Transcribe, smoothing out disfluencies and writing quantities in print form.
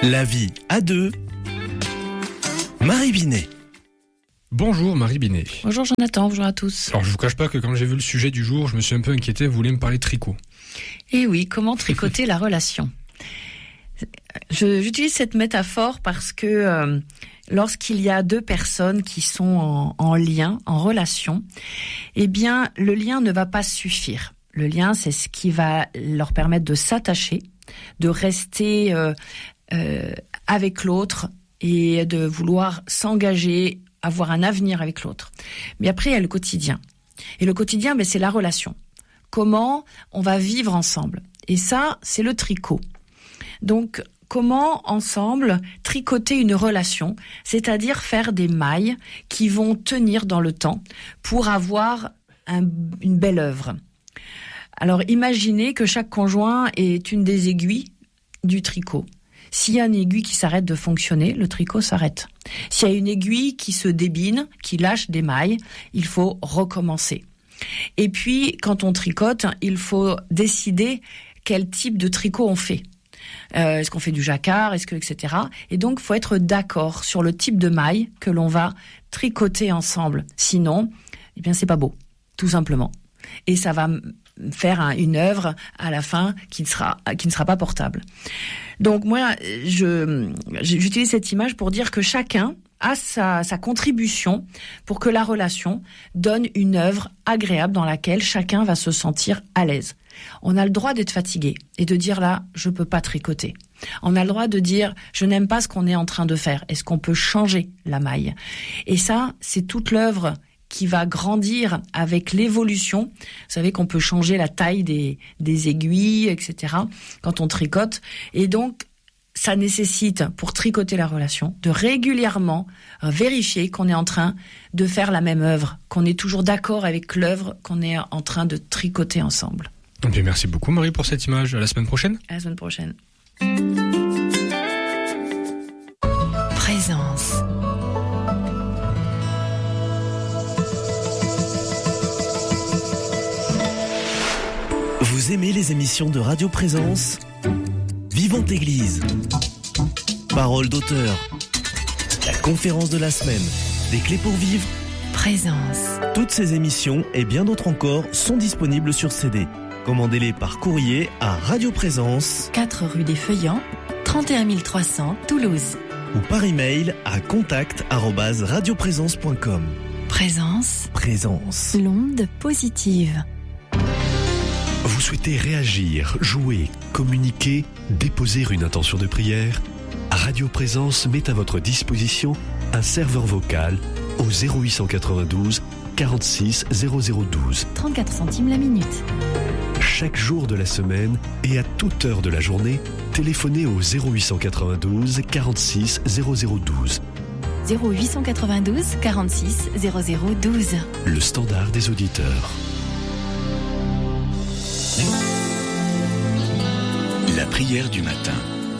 La vie à deux. Marie Binet. Bonjour Marie Binet. Bonjour Jonathan, bonjour à tous. Alors je vous cache pas que quand j'ai vu le sujet du jour, je me suis un peu inquiété, vous voulez me parler tricot. Et oui, comment tricoter la relation ? J'utilise cette métaphore parce que lorsqu'il y a deux personnes qui sont en lien, en relation, eh bien le lien ne va pas suffire. Le lien, c'est ce qui va leur permettre de s'attacher, de rester avec l'autre et de vouloir s'engager, avoir un avenir avec l'autre. Mais après, il y a le quotidien. Et le quotidien, c'est la relation. Comment on va vivre ensemble. Et ça, c'est le tricot. Donc, comment ensemble tricoter une relation, c'est-à-dire faire des mailles qui vont tenir dans le temps pour avoir une belle œuvre. Alors, imaginez que chaque conjoint est une des aiguilles du tricot. S'il y a une aiguille qui s'arrête de fonctionner, le tricot s'arrête. S'il y a une aiguille qui se débine, qui lâche des mailles, il faut recommencer. Et puis, quand on tricote, il faut décider quel type de tricot on fait. Est-ce qu'on fait du jacquard, etc. Et donc, il faut être d'accord sur le type de maille que l'on va tricoter ensemble. Sinon, c'est pas beau, tout simplement. Et ça va faire une œuvre à la fin qui ne sera pas portable. Donc moi, j'utilise cette image pour dire que chacun a sa contribution pour que la relation donne une œuvre agréable dans laquelle chacun va se sentir à l'aise. On a le droit d'être fatigué et de dire là, je peux pas tricoter. On a le droit de dire, je n'aime pas ce qu'on est en train de faire. Est-ce qu'on peut changer la maille ? Et ça, c'est toute l'œuvre qui va grandir avec l'évolution. Vous savez qu'on peut changer la taille des aiguilles, etc. quand on tricote. Et donc, ça nécessite, pour tricoter la relation, de régulièrement vérifier qu'on est en train de faire la même œuvre, qu'on est toujours d'accord avec l'œuvre qu'on est en train de tricoter ensemble. Bien, merci beaucoup Marie pour cette image. À la semaine prochaine. À la semaine prochaine. Présence. Vous aimez les émissions de Radio Présence ? Vivante Église, Parole d'auteur, la conférence de la semaine, des clés pour vivre. Présence. Toutes ces émissions et bien d'autres encore sont disponibles sur CD. Commandez-les par courrier à Radio Présence, 4 rue des Feuillants, 31 300 Toulouse. ou par email à contact@radioprésence.com. Présence. Présence. L'onde positive. Vous souhaitez réagir, jouer, communiquer, déposer une intention de prière ? Radio Présence met à votre disposition un serveur vocal au 0892 46 0012. 34 centimes la minute. Chaque jour de la semaine et à toute heure de la journée, téléphonez au 0892 46 0012. 0892 46 0012. Le standard des auditeurs. La prière du matin.